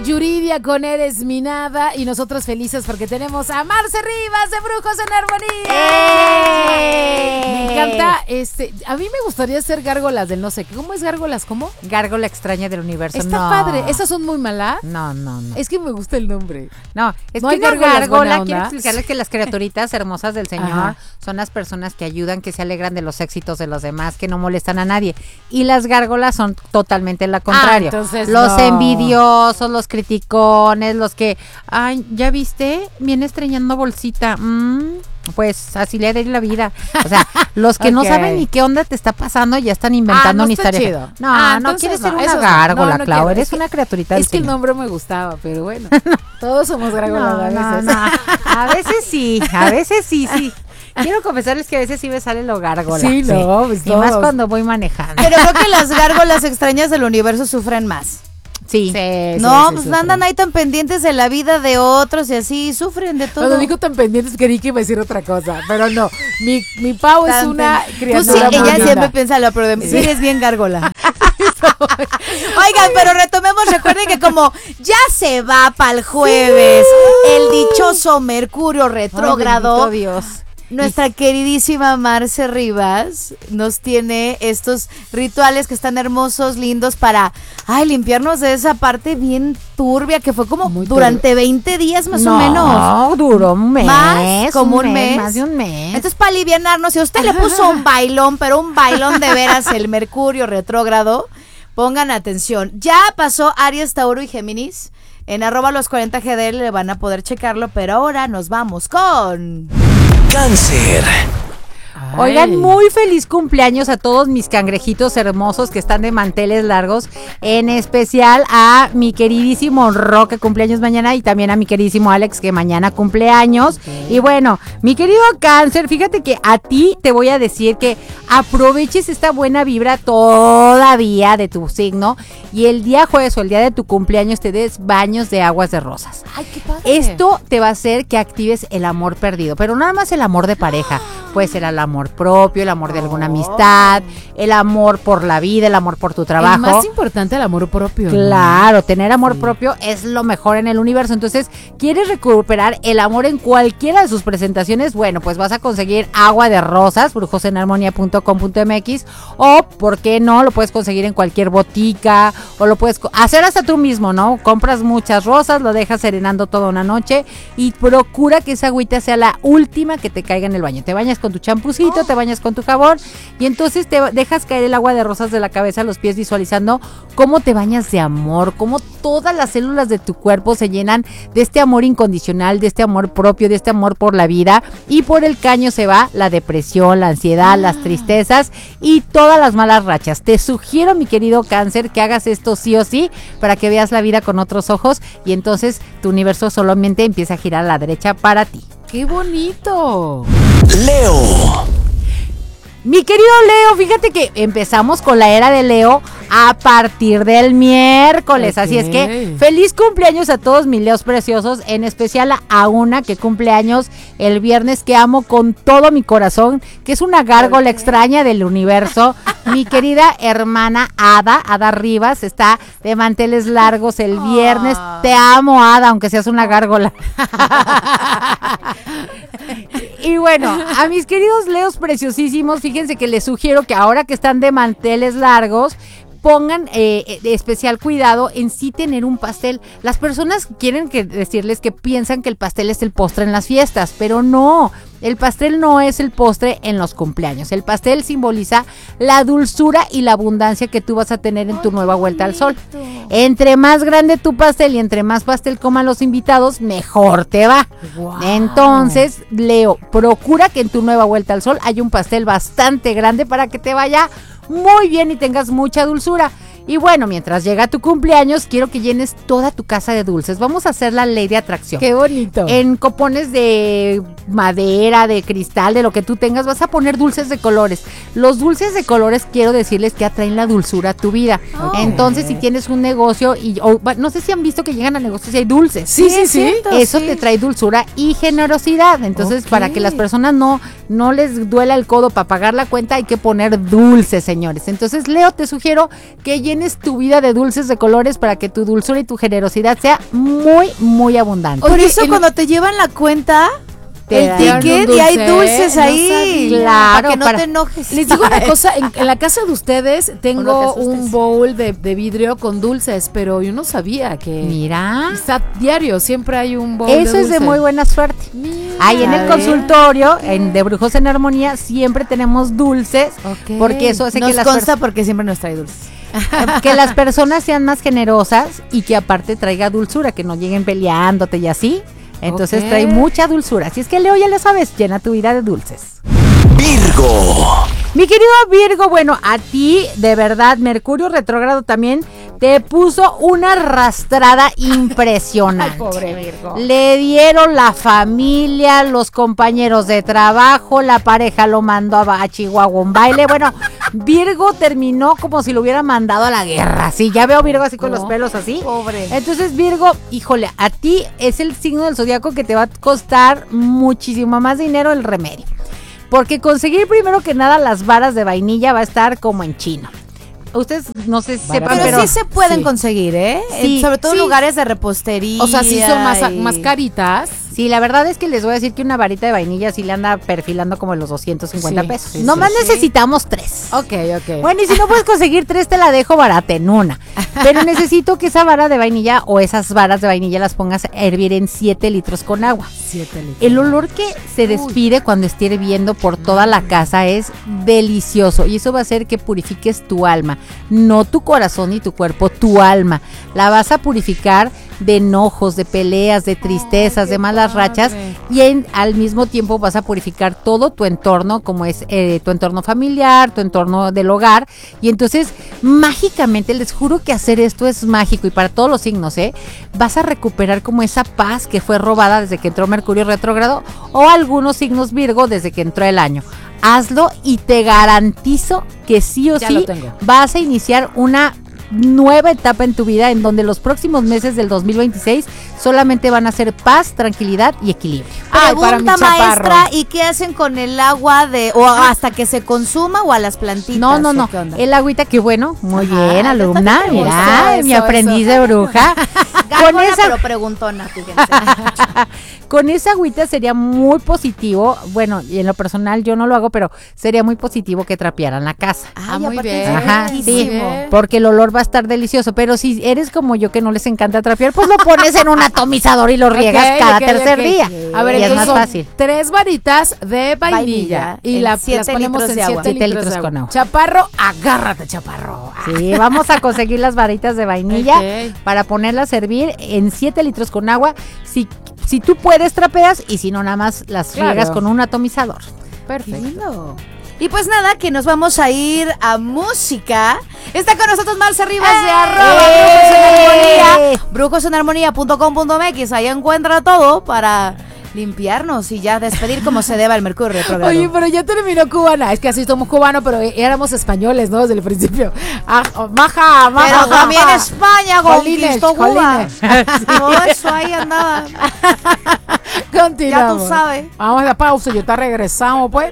Yuridia con Eres mi nada y nosotros felices porque tenemos a Marce Rivas de Brujos en Armonía. Me encanta, a mí me gustaría ser gárgolas del no sé qué. ¿Cómo es gárgolas? ¿Cómo? Gárgola extraña del universo. Está padre. ¿Esas son muy malas? No. Es que me gusta el nombre. No, es ¿No que hay una gárgola, gárgola, quiero explicarles que las criaturitas hermosas del Señor Ajá. son las personas que ayudan, que se alegran de los éxitos de los demás, que no molestan a nadie. Y las gárgolas son totalmente lo contrario. Entonces los no. envidiosos, los criticones, los que, ay, ¿ya viste? Viene estreñando bolsita. Pues así le haré la vida. O sea, los que no saben ni qué onda te está pasando ya están inventando una historia. Chido. No quieres ser una gárgola, Clau. quiero. Eres una criaturita del Es que el Señor. nombre me gustaba, pero bueno. Todos somos gárgolas a veces. No. A veces sí. Quiero confesarles que a veces sí me sale lo gárgola. Sí, no, pues y más todos. cuando voy manejando. Pero creo que las gárgolas extrañas del universo sufren más. Sí. No, pues andan ahí tan pendientes de la vida de otros y así sufren de todo. Cuando digo tan pendientes creí que iba a decir otra cosa, pero no. Mi Pau es una criatura. Tú sí, muy ella linda. siempre piensa lo pero de mí. Sí, eres bien gárgola. Oigan, pero retomemos, recuerden que como ya se va para el jueves el dichoso Mercurio retrógrado, Bendito Dios. nuestra queridísima Marce Rivas nos tiene estos rituales que están hermosos, lindos para limpiarnos de esa parte bien turbia que fue como Muy durante 20 días más o menos. No, duró un mes. Más, como un mes. Más de un mes. Entonces, para alivianarnos, si usted le puso un bailón, pero un bailón de veras el Mercurio retrógrado, pongan atención. Ya pasó Aries, Tauro y Géminis. En @los40GD le van a poder checarlo, pero ahora nos vamos con Cáncer. Oigan, muy feliz cumpleaños a todos mis cangrejitos hermosos que están de manteles largos, en especial a mi queridísimo Ro, que cumpleaños mañana, y también a mi queridísimo Alex, que mañana cumpleaños. Y bueno, mi querido Cáncer, fíjate que a ti te voy a decir que aproveches esta buena vibra todavía de tu signo y el día jueves o el día de tu cumpleaños te des baños de aguas de rosas. Ay, qué padre. Esto te va a hacer que actives el amor perdido, pero no nada más el amor de pareja, puede ser el amor propio, el amor de alguna amistad, el amor por la vida, el amor por tu trabajo. El más importante, el amor propio. Claro, tener amor propio es lo mejor en el universo. Entonces, ¿quieres recuperar el amor en cualquiera de sus presentaciones? Bueno, pues vas a conseguir agua de rosas, brujosenarmonia.com.mx, o, ¿por qué no? Lo puedes conseguir en cualquier botica, o lo puedes hacer hasta tú mismo, ¿no? Compras muchas rosas, lo dejas serenando toda una noche y procura que esa agüita sea la última que te caiga en el baño. Te bañas con tu champucito, te bañas con tu jabón y entonces te dejas caer el agua de rosas de la cabeza a los pies, visualizando cómo te bañas de amor, cómo todas las células de tu cuerpo se llenan de este amor incondicional, de este amor propio, de este amor por la vida, y por el caño se va la depresión, la ansiedad, las tristezas y todas las malas rachas. Te sugiero, mi querido Cáncer, que hagas esto sí o sí para que veas la vida con otros ojos y entonces tu universo solamente empieza a girar a la derecha para ti. ¡Qué bonito! Leo. Mi querido Leo, fíjate que empezamos con la era de Leo a partir del miércoles, así es que feliz cumpleaños a todos mis Leos preciosos, en especial a una que cumple años el viernes, que amo con todo mi corazón, que es una gárgola extraña del universo, mi querida hermana Ada Rivas, está de manteles largos el viernes. Te amo, Ada, aunque seas una gárgola. Y bueno, a mis queridos Leos preciosísimos, fíjense que les sugiero que ahora que están de manteles largos, pongan especial cuidado en sí tener un pastel. Las personas quieren decirles que piensan que el pastel es el postre en las fiestas, pero no. El pastel no es el postre en los cumpleaños. El pastel simboliza la dulzura y la abundancia que tú vas a tener en tu nueva vuelta al sol. Entre más grande tu pastel y entre más pastel coman los invitados, mejor te va. Wow. Entonces, Leo, procura que en tu nueva vuelta al sol haya un pastel bastante grande para que te vaya muy bien y tengas mucha dulzura. Y bueno, mientras llega tu cumpleaños, quiero que llenes toda tu casa de dulces. Vamos a hacer la ley de atracción. ¡Qué bonito! En copones de madera, de cristal, de lo que tú tengas, vas a poner dulces de colores. Los dulces de colores, quiero decirles que atraen la dulzura a tu vida. Okay. Entonces, si tienes un negocio, no sé si han visto que llegan a negocios y hay dulces. Sí. Eso te trae dulzura y generosidad. Entonces, para que las personas no no les duela el codo para pagar la cuenta, hay que poner dulces, señores. Entonces, Leo, te sugiero que llenes tu vida de dulces de colores para que tu dulzura y tu generosidad sea muy, muy abundante. Por eso cuando te llevan la cuenta, Te el dan ticket un y hay dulce, dulces no ahí. sabía. Claro, para que no para- te enojes. Les digo una cosa, en la casa de ustedes O no tengo te asustes. un bowl de vidrio con dulces, pero yo no sabía que Mira, está diario, siempre hay un bowl eso de es de dulce. muy buena suerte. Mira, Ahí en a el ver. consultorio, de Brujos en Armonía, siempre tenemos dulces, Ok. porque eso hace Nos que las, consta porque siempre nos trae dulces. que las personas sean más generosas y que aparte traiga dulzura, que no lleguen peleándote y así. Entonces Ok. trae mucha dulzura. Así es que, Leo, ya lo sabes, llena tu vida de dulces. Virgo, Mi querido Virgo, bueno, a ti, de verdad, Mercurio retrógrado también te puso una arrastrada impresionante. Ay, pobre Virgo. Le dieron la familia, los compañeros de trabajo, la pareja lo mandó a Chihuahua a un baile. Bueno, Virgo terminó como si lo hubiera mandado a la guerra. Sí, ya veo Virgo así con los pelos así. Pobre. Entonces, Virgo, híjole, a ti es el signo del zodiaco que te va a costar muchísimo más dinero el remedio. Porque conseguir primero que nada las varas de vainilla va a estar como en chino. Ustedes no sé si sepan, Pero Pero, sí se pueden sí. conseguir, ¿eh? Sí, Sobre todo en sí. lugares de repostería. O sea, sí son más y- caritas. Sí, la verdad es que les voy a decir que una varita de vainilla sí le anda perfilando como en los 250 Sí, pesos. sí, Nomás sí. necesitamos 3. Ok, ok. Bueno, y si no puedes conseguir 3, te la dejo barata en una. Pero necesito que esa vara de vainilla o esas varas de vainilla las pongas a hervir en 7 litros con agua. 7 litros. El olor que se despide cuando esté hirviendo por toda la casa es delicioso y eso va a hacer que purifiques tu alma, no tu corazón ni tu cuerpo, tu alma. La vas a purificar de enojos, de peleas, de tristezas, de malas rachas y al mismo tiempo vas a purificar todo tu entorno, como es tu entorno familiar, tu entorno del hogar y entonces mágicamente les juro que hacer esto es mágico y para todos los signos, vas a recuperar como esa paz que fue robada desde que entró Mercurio retrógrado o algunos signos Virgo desde que entró el año. Hazlo y te garantizo que sí o Ya sí lo tengo. vas a iniciar una nueva etapa en tu vida en donde los próximos meses del 2026 solamente van a ser paz, tranquilidad y equilibrio. Ay, para mi Pregunta chaparro. maestra, ¿y qué hacen con el agua o hasta que se consuma o a las plantitas? No, no, ¿o no. qué onda? El agüita, qué bueno. Muy Ajá, bien, yo alumna. también me Mira, gustó mi eso, aprendiz eso. de bruja. Gárgola, esa- pero preguntona, fíjense. Con esa agüita sería muy positivo. Bueno, y en lo personal yo no lo hago, pero sería muy positivo que trapearan la casa. Ah, Ay, muy aparte bien. es Ajá, sí, riquísimo. porque el olor va a estar delicioso. Pero si eres como yo que no les encanta trapear, pues lo pones en un atomizador y lo riegas Ok, cada ok, tercer ok. día. A ver, y es entonces más son fácil. 3 varitas de vainilla. Vainilla Y en las 7 ponemos litros en de agua. 7 7 litros litros de con agua. agua. Chaparro, agárrate, chaparro. Sí, vamos a conseguir las varitas de vainilla Ok. para ponerlas a hervir en 7 litros con agua. Si tú puedes, trapeas y si no, nada más las Claro. riegas con un atomizador. Qué Perfecto. lindo. Y pues nada, que nos vamos a ir a música. Está con nosotros Marce Rivas de @BrujosEnArmonía. BrujosEnArmonía.com.mx. Ahí encuentra todo para limpiarnos y ya despedir como se deba el Mercurio retrógrado. Oye, pero ya terminó cubana. Es que así somos cubanos, pero éramos españoles, ¿no? Desde el principio. Ah, maja, maja. pero maja. también España Jolines, conquistó Cuba. jolines. Todo eso ahí andaba. Continuamos. Ya tú sabes. Vamos a la pausa y ahorita regresamos, pues.